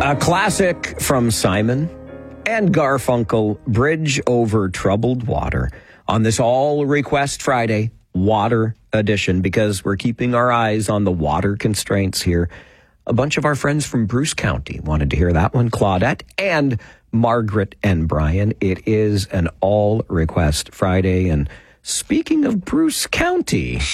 A classic from Simon and Garfunkel, Bridge Over Troubled Water, on this All Request Friday water edition, because we're keeping our eyes on the water constraints here. A bunch of our friends from Bruce County wanted to hear that one, Claudette and Margaret and Brian. It is an All Request Friday, and speaking of Bruce County,